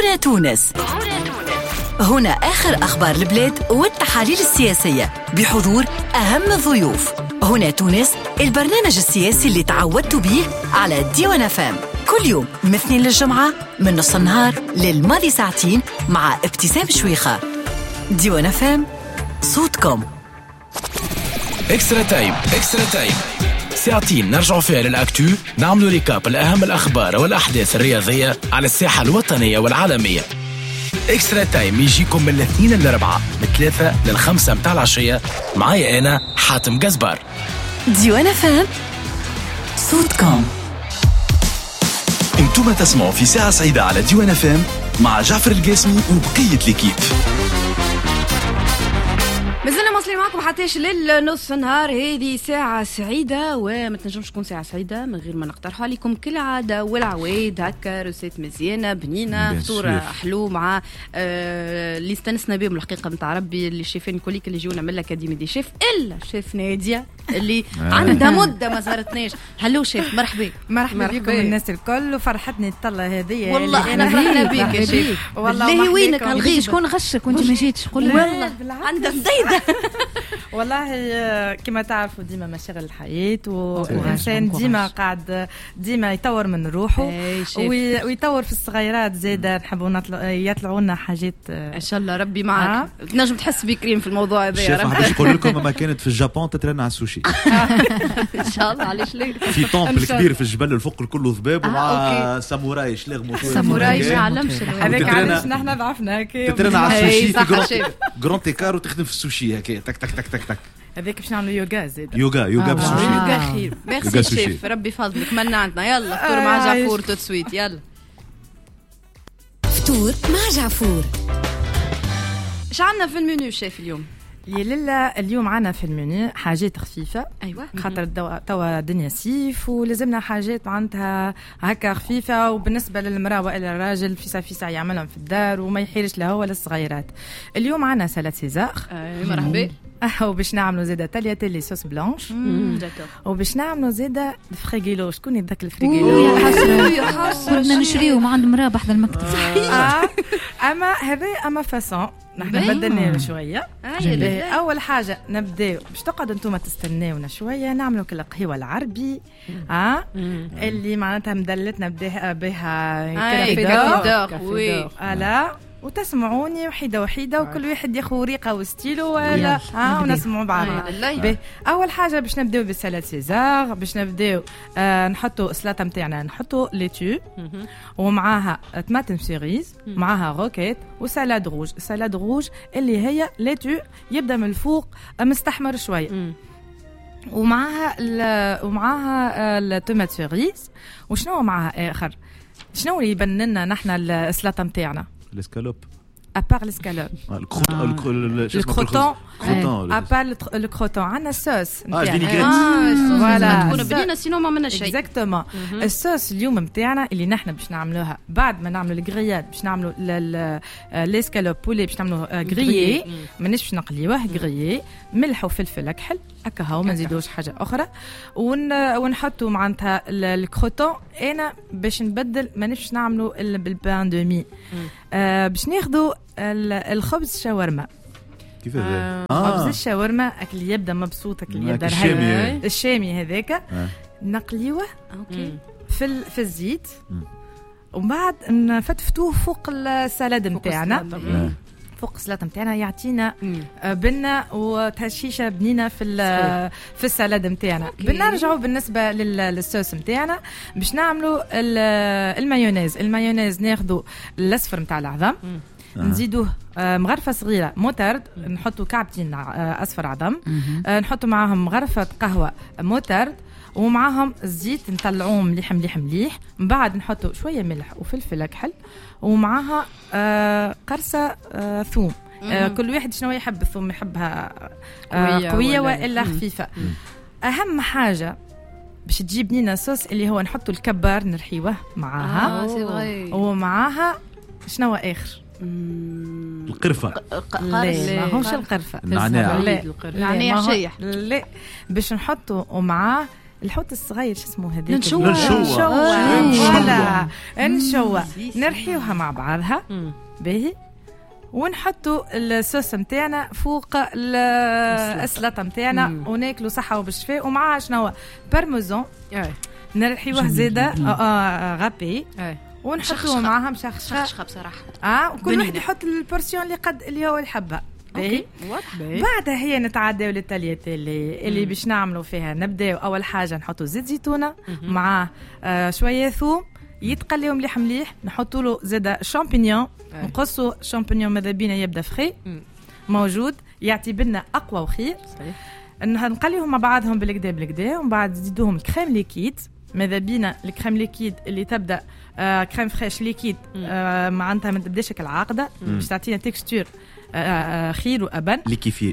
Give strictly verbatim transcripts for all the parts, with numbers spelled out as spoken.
هنا تونس. هنا آخر أخبار البلاد والتحاليل السياسية بحضور أهم الضيوف. هنا تونس، البرنامج السياسي اللي تعودتوا به على ديوان اف ام، كل يوم من الاثنين للجمعة من نص النهار للماضي ساعتين مع ابتسام شويخة. ديوان اف ام، صوتكم. اكسترا تايم اكسترا تايم ساعتين نرجعوا فيها للأكتو، نعملوا ريكاب لأهم الأخبار والأحداث الرياضية على الساحة الوطنية والعالمية. اكسترا تايم يجيكم من الاثنين للأربعة، من ثلاثة للخمسة متاع العشية. معايا أنا حاتم قزبار. ديوان اف ام، صوتكم. انتم تسمعوا في ساعة سعيدة على ديوان اف ام مع جعفر القاسمي وبقية الكيب. مازلنا مواصلين معكم حتىش للنص نهار. هذه ساعة سعيدة وما تنجمش تكون ساعة سعيدة من غير ما نقترح عليكم كالعادة والعويد هكا روسيت مزيانة بنينة، فطورة حلو مع آه اللي استنسنا بهم الحقيقة متاع ربي، اللي شايفين كوليك اللي يجونا من الأكاديمية دي شيف، إلا شيف نادية اللي عندها مدة ما صارتناش. هلو شيف، مرحبا. مرحبا بكم الناس الكل، وفرحتني الطلة هذه. والله أنا فرحنا بك يا شيف. والله وينك هالغيب؟ شكون غشك وانت ما جيتش؟ قول والله عندها مزيدة. والله كما تعرفوا ديما مشاغل الحياة، وإنسان ديما قاعد ديما يطور من روحه ويطور في الصغيرات زيادة. نحبوا يطلعوا لنا حاجات إن شاء الله. ربي معك. تنجم تحس بكريم في الموضوع هذا. شيف حبيت نقول لكم ما كانت في اليابان تترنى على السوشي. إن شاء الله. علاش ليه؟ في طامبل كبير في الجبل الفوق كله ذباب ومع ساموراي شلاغ موتور. ساموراي ما علمش هذاك علاش نحن ضعفنا هكا. تترنى على السوشي في جرون تيكار وتخدم في السوشي هكا تك تك تك تك تك. هذاك باش نعملوا يوغا زيد. يوغا يوغا بالسوشي. يوغا خير. ميرسي شيف، ربي فضلك. من عندنا يلا فطور مع جعفور توتسويت. يلا فطور مع جعفور. ايش عندنا في المنيو شيف اليوم؟ يا للا اليوم عنا في المنيو حاجات خفيفة. أيوة. خاطر توا دنيا سيف ولازمنا حاجات معناتها هكا خفيفة، وبالنسبة للمرأة وإلى الراجل فيسا فيسا يعملهم في الدار وما يحيرش له ولا الصغيرات. اليوم عنا سلطة سيزار. أيوة مرحبا. وباش نعملوا زيادة تالياتيلي صوص بلانش. وباش نعملوا زيادة الفريغيلو. شكون يذاك الفريغيلو؟ يا حسرة كنا نشريو ما عند مراه بحذا المكتب. صحيح. اما هذا اما فاسون نحن بدلنا شويه. اول حاجه نبداو باش تقعدوا انتم تستناونا شويه نعملوا كل القهوه العربي اه اللي معناتها مدلتنا بها بها كافي وي الا وتسمعوني وحيدة وحيدة وكل واحد ياخذ ريقه وستيله ولا ها ونسمعوا بعضنا. اول حاجه باش نبداو بالسلطه سيزار. باش نبداو آه نحطوا السلطه نتاعنا نحطوا ليتو ومعاها طماطم سيريز معاها روكيت وسلاد روج. سلاد روج اللي هي ليتو يبدا من الفوق مستحمر شويه ومعاها ومعاها الطماط سيريز. وشنو معاها اخر؟ شنو اللي يبان لنا نحن السلطه نتاعنا؟ الاسكالوب ابار الاسكالوب الكروتون ابار الكروتون عندنا الصوص نتاعنا فوالا تكون بدينا سينو ما منا شيء اكزاكتومون. الصوص اليوم نتاعنا اللي نحن باش نعملوها بعد ما نعملوا الغريات باش نعملوا الاسكالوب بولي باش نعملوا غريي مانيش باش نقليوه غريي ملح وفلفل اكحل هكا هاو ما نزيدوش حاجه اخرى ونحطوا معناتها الكروتون. انا باش نبدل مانيش باش نعملوا بالبان دومي آه باش ناخذوا الخبز شاورما. كيف هذا؟ آه. خبز الشاورما اكل يبدا مبسوط اكل يبدا الشامي الشامي هذاك آه. نقليوه اوكي في في الزيت ومن بعد نفتفتوه فوق السلاد نتاعنا فوق السلطه نتاعنا يعطينا بنه وتهشيشه بنينه في في السلاد نتاعنا. بنرجعوا بالنسبه للصوص نتاعنا باش نعملوا المايونيز. المايونيز ناخذوا الاصفر نتاع العظم نزيدوه مغرفه صغيره موتارد نحطوا كعبتين اصفر عظم نحطوا معاهم مغرفه قهوه موتارد ومعاهم الزيت نطلعوه مليح مليح مليح. من بعد نحطوا شويه ملح وفلفل اكحل ومعاها آه قرصه آه ثوم. آه كل واحد شنو يحب الثوم يحبها آه قويه, قوية والا خفيفه. اهم حاجه باش تجيب لنا صوص اللي هو نحطوا الكبار نرحيوه معاها آه ومعاها شنو اخر القرفة. لا ماهوش القرفة النعناع. النعناع شيح لا باش نحطوا ومعاه الحوت الصغير شو اسمه هذاك نشوة فوالا نشوة نرحيوها مع بعضها باهي ونحطوا الصوص نتاعنا فوق السلطه نتاعنا وناكلوا صحه وبالشفاء. ومعها شنو بارميزان نرحيوه زاده غابي ونحطوه معها مشخشخه بصراحه اه وكل واحد يحط البورسيون اللي قد اللي هو يحبها. بعدها هي نتعداو للتاليات اللي اللي باش نعملوا فيها. نبداو اول حاجه نحطوا زيت زيتونه مع آه شويه ثوم يتقليو مليح مليح. نحطوا له زاده شامبينيون نقصوا شامبينيون ماذا بينا يبدا فخي موجود يعطي بنا اقوى وخير. نقليهم مع بعضهم بالكدا بالكدا ومن بعد نزيدوهم الكريم ليكيد. ماذا بينا الكريم ليكيد اللي تبدا آه كريم فريش ليكيد آه معناتها ما تبداش كالعاقده باش تعطينا تكستور آه خير وابن ليكيفي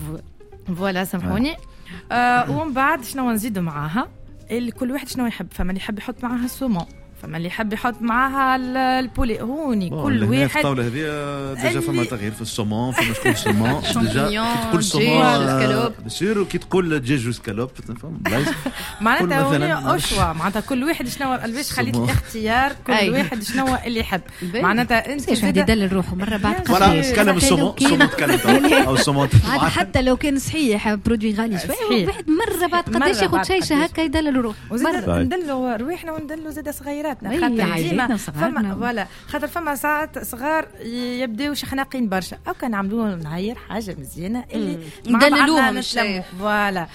فوالا سامحوني. آه ومن بعد شنو نزيدوا معاها كل واحد شنو يحب. فما اللي يحب يحط معاها السومون فما اللي يحب يحط معاها البولي هوني كل واحد. الطاوله هذه ديجا فما تغيير في السومون فما شكون السومون ديجا تقول السومون بسير وكي تقول دجاج وسكالوب معناتها هوني اشوا معناتها كل واحد شنو باش خليت الاختيار كل واحد شنو اللي يحب. معناتها انت ايش واحد يدلل روحه مره بعد ولا تكلم السومون السومون تكلم او السومون حتى لو كان صحيح برودوي غالي شويه واحد مره بعد قداش ياخذ شيشه هكا يدلل روحه مره ندلوا روحنا وندلوا زاده صغيرات خاطر ديما فما فوالا خاطر فما ساعات صغار يبداو شخناقين برشا او كان نعملوه نعير حاجه مزيانه اللي ندللوهم الشيء فوالا.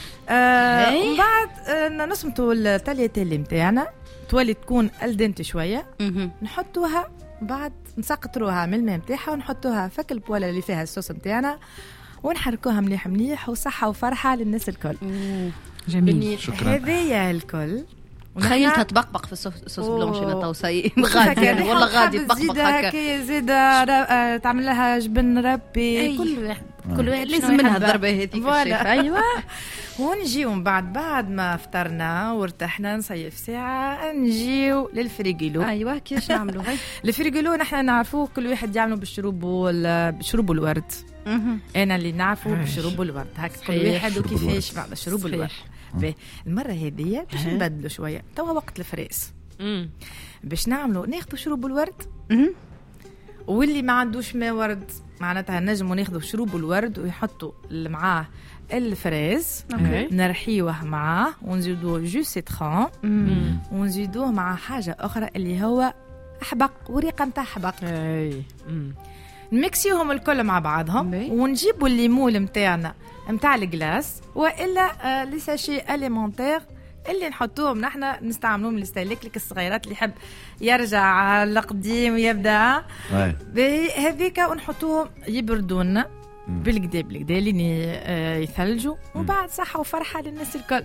آه ومن بعد آه نصمتوا التاليتيلي نتاعنا تولي تكون الدنت شويه نحطوها بعد نسقطروها من الماء نتاعها ونحطوها فك البواله اللي فيها الصوص نتاعنا ونحركوها مليح مليح وصحه وفرحه للناس الكل. جميل شكرا. هذايا الكل تخيلتها تبقبق في الصوص بلونش انا توصي غادي والله غادي تبقبق هكا زيده تعمل لها جبن ربي كل واحد كل واحد لازم منها الضربه هذيك الشيف. ايوه ونجيو من بعد بعد ما فطرنا وارتحنا نصيف ساعه نجيو للفريغيلو. ايوه كيفاش نعملوا هاي الفريغيلو نحن نعرفوه كل واحد يعملوا بالشروب بالشروب الورد. انا اللي نعرفه بالشروب الورد هكا كل واحد وكيفاش بعد الشروب الورد. المره هذه باش نبدلوا شويه توا وقت الفريس باش نعملوا ناخذوا شروب الورد واللي ما عندوش ما ورد معناتها نجموا ناخذوا شروب الورد ويحطوا معاه الفريز نرحيوه معاه ونزيدوه جو سيترون ونزيدوه مع حاجه اخرى اللي هو احبق وريقه نتاع حبق. نمكسيوهم الكل مع بعضهم ونجيبوا الليمون نتاعنا نتاع الجلاس والا آه لي ساشي اليمونتير اللي نحطوهم نحن نستعملوهم للستايليك الصغيرات اللي يحب يرجع القديم ويبدا هذيك ونحطوهم يبردون بالكدا بالكدا لين آه يثلجوا وبعد صحه وفرحه للناس الكل.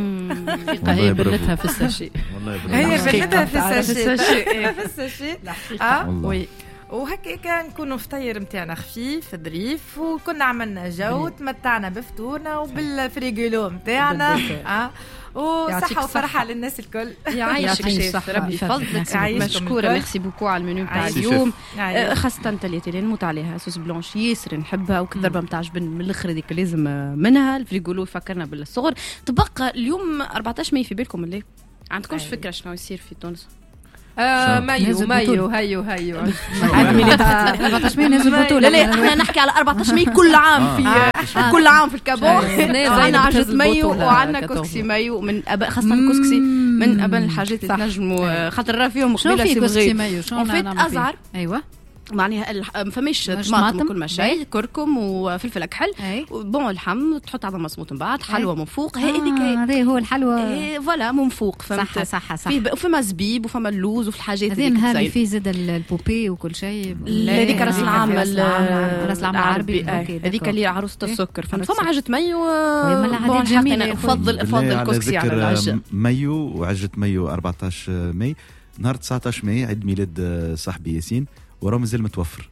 هي بلتها في الساشي هي بلتها في الساشي في الساشي اه وي وهكا نكونوا فطير متاعنا خفيف ظريف وكنا عملنا جو تمتعنا بفطورنا وبالفريغولو متاعنا اه وصحه وفرحه للناس الكل. يعيشك شيف ربي يفضلك مشكوره ميرسي بوكو على المنيو تاع اليوم خاصه تليتي نموت عليها صوص بلونش ياسر نحبها وكذربه نتاع جبن من الاخر هذيك لازم منها. الفريغولو يفكرنا بالصغر. تبقى اليوم أربعطاش ماي في بالكم اللي عندكمش فكره شنو يصير في تونس؟ آه مايو مايو هيو هيو أربعطاش ماي نازل بطولة. لا لا احنا نحكي على أربعطاش ماي كل عام في آه. كل عام في الكابون عندنا عجز مايو وعندنا كسكسي مايو من أب... خاصة الكسكسي من أبن الحاجات اللي تنجموا خاطر راه فيهم قبيله سي بغي وفيت أزعر. ايوه معناها ما فماش طماطم وكل ما شيء كركم وفلفل اكحل بون اللحم تحط على مصموط من بعد حلوى من فوق هذيك هذا هو الحلوى فوالا من فوق فهمت صح صح صح وفما زبيب وفما اللوز وفي الحاجات هذه نهار في زاد البوبي وكل شيء هذيك راس العام راس العام العربي هذيك اللي عروسه السكر فهمت فما عجة مايو بون جميله افضل افضل كسكسي على العجة مايو وعجة مايو أربعطاش ماي نهار تسعطاش ماي عيد ميلاد صاحبي ياسين وراه مازال متوفر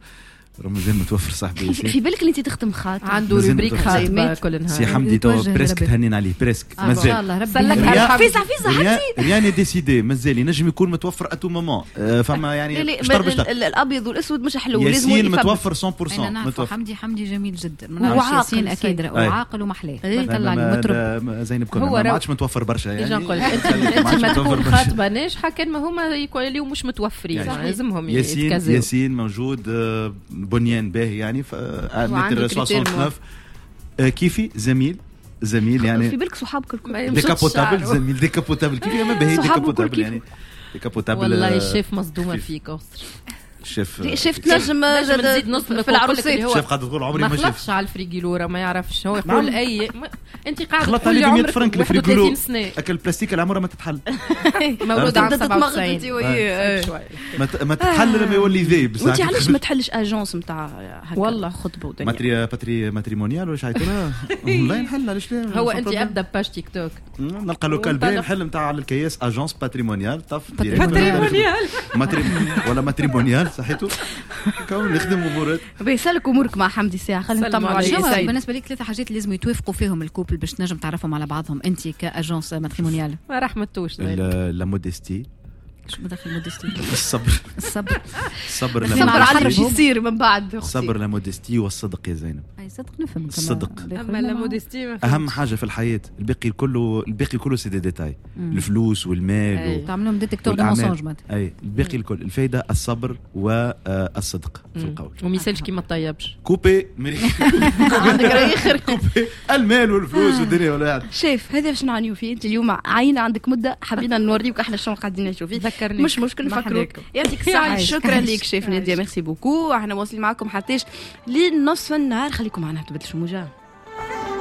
رمضان متوفر صاحبي ياسين. في بالك اللي انت تخدم خاطر عنده روبريك خاطبه كل نهار. سي حمدي تو بريسك تهنين عليه بريسك ان شاء الله ربي فيزا فيزا يعني ديسيدي مازال ينجم يكون متوفر اتو مامون فما يعني شطر باش الابيض والاسود مش حلو لازم ياسين متوفر مية بالمية متوفر. حمدي حمدي جميل جدا وعاقل اكيد وعاقل ومحلاه طلع لي مطرب زينب كنا ما عادش متوفر برشا يعني نقول انت ما تكون خاطبه ناجحه كان ما هما اليوم مش متوفرين لازمهم ياسين ياسين موجود بنيان باهي يعني متر ستة وستين كيفي زميل زميل يعني في بالك صحابك الكل ديكابوتابل زميل ديكابوتابل كيف ما باهي ديكابوتابل يعني ديكابوتابل والله الشيف مصدومه فيك أسر الشيف شيف تنجم نزيد نص في العروسات. الشيف قاعد تقول عمري ما شفت على الفريجيلورا ما يعرفش هو يقول اي ما... انت قاعد خلط عليه مية فرنك الفريجيلو اكل بلاستيك العمره ما تتحل مولود عام سبعة وتسعين ما تتحل لما يولي ذيب. وانت علاش ما تحلش اجونس نتاع هكا والله خطبه ودنيا ماتري باتري ماتريمونيال ولا شايتنا والله نحل علاش لا. هو انت ابدا باش تيك توك نلقى لوكال باين نحل نتاع على الكياس اجونس باتريمونيال طف باتريمونيال ولا ماتريمونيال صحيتو كون نخدم امورات بيسالك امورك مع حمدي ساعه خلينا نطمع عليه. بالنسبه لك ثلاثه حاجات لازم يتوافقوا فيهم الكوبل باش تنجم تعرفهم على بعضهم انت كاجونس ماتريمونيال. ما رحمتوش لا موديستي شو بدخل موديستي الصبر الصبر الصبر الصبر على ايش يصير من بعد الصبر لا موديستي والصدق يا زينب. اي صدق نفهم الصدق اما لا موديستي اهم حاجه في الحياه. الباقي كله الباقي كله سي دي ديتاي الفلوس والمال تعملوا ديتيكتور دو مونسونج اي الباقي الكل الفايده الصبر والصدق في القول وما يسالش كي ما طيبش كوبي عندك رايخر كوبي المال والفلوس والدنيا ولا شايف هذا باش نعانيو فيه. انت اليوم عاينه عندك مده حبينا نوريوك احنا شنو قاعدين نشوف فيه ذكرني مش مشكل نفكروك. يعطيك الصحه شكرا لك شيف ناديه ميرسي بوكو. احنا واصلين معكم حتىش لنصف النهار خليكم معنا تبدلوا موجه.